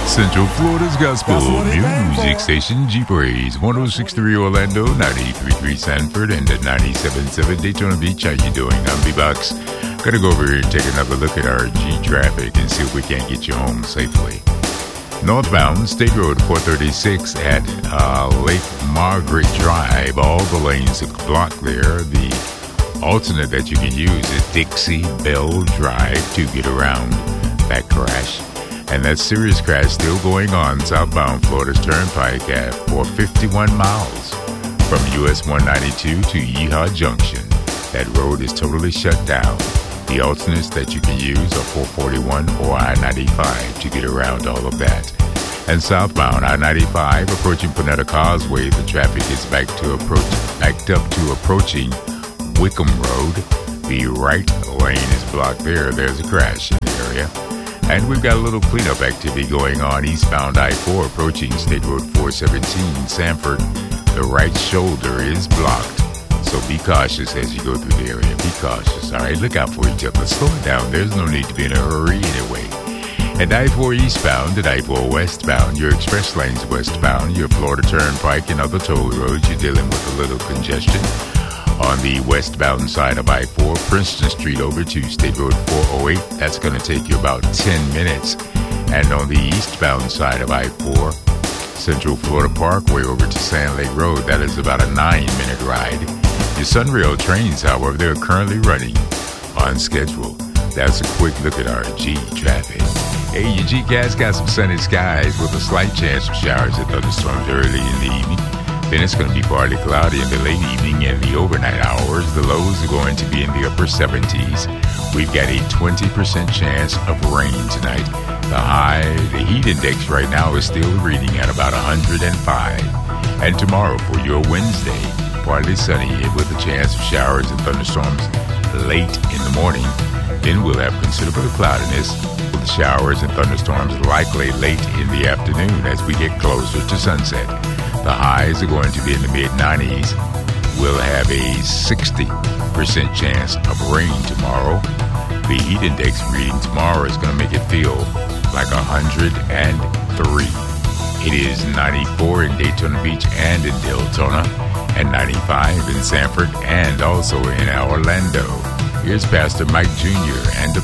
Central Florida's Gospel Music Station, G-Praise, 106.3 Orlando, 93.3 Sanford, and at 97.7 Daytona Beach. How you doing? I'm B-Box. Gotta go over here and take another look at our G traffic and see if we can't get you home safely. Northbound, State Road 436 at Lake Margaret Drive. All the lanes are blocked there. The alternate that you can use is Dixie Bell Drive to get around that crash. And that serious crash still going on southbound Florida's Turnpike for 51 miles from US 192 to Yeehaw Junction. That road is totally shut down. The alternates that you can use are 441 or I-95 to get around all of that. And southbound I-95 approaching Panetta Causeway, the traffic is backed up to approaching Wickham Road. The right lane is blocked there. There's a crash in the area. And we've got a little cleanup activity going on eastbound I-4 approaching State Road 417, Sanford. The right shoulder is blocked. So be cautious as you go through the area. Be cautious. All right, look out for each other. Slow it down. There's no need to be in a hurry anyway. And I-4 eastbound and I-4 westbound, your express lanes westbound, your Florida Turnpike and other toll roads, you're dealing with a little congestion. On the westbound side of I-4, Princeton Street over to State Road 408, that's going to take you about 10 minutes. And on the eastbound side of I-4, Central Florida Parkway over to Sand Lake Road, that is about a 9-minute ride. Your Sunrail trains, however, they're currently running on schedule. That's a quick look at our G traffic. Hey, your G-Cast got some sunny skies with a slight chance of showers and thunderstorms early in the evening. Then it's going to be partly cloudy in the late evening and the overnight hours. The lows are going to be in the upper 70s. We've got a 20% chance of rain tonight. The heat index right now is still reading at about 105. And tomorrow for your Wednesday, partly sunny with a chance of showers and thunderstorms late in the morning. Then we'll have considerable cloudiness with showers and thunderstorms likely late in the afternoon as we get closer to sunset. The highs are going to be in the mid-90s. We'll have a 60% chance of rain tomorrow. The heat index reading tomorrow is going to make it feel like 103. It is 94 in Daytona Beach and in Deltona, and 95 in Sanford and also in Orlando. Here's Pastor Mike Jr. and